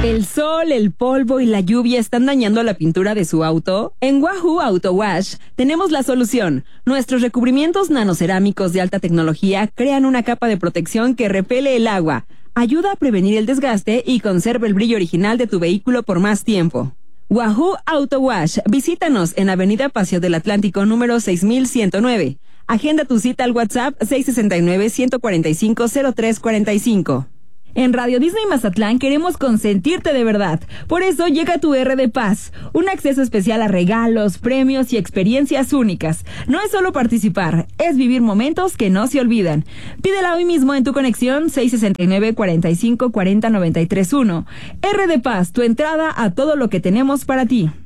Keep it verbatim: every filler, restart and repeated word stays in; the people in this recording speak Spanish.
¿El sol, el polvo y la lluvia están dañando la pintura de su auto? En Wahoo Auto Wash tenemos la solución. Nuestros recubrimientos nanocerámicos de alta tecnología crean una capa de protección que repele el agua, ayuda a prevenir el desgaste y conserva el brillo original de tu vehículo por más tiempo. Wahoo Auto Wash. Visítanos en Avenida Paseo del Atlántico número seis mil ciento nueve. Agenda tu cita al WhatsApp seis seis nueve, uno cuatro cinco, cero tres cuatro cinco. En Radio Disney Mazatlán queremos consentirte de verdad. Por eso llega tu R de Paz, un acceso especial a regalos, premios y experiencias únicas. No es solo participar, es vivir momentos que no se olvidan. Pídela hoy mismo en tu conexión seis seis nueve, cuatro cinco cuatro cero nueve tres uno. R de Paz, tu entrada a todo lo que tenemos para ti.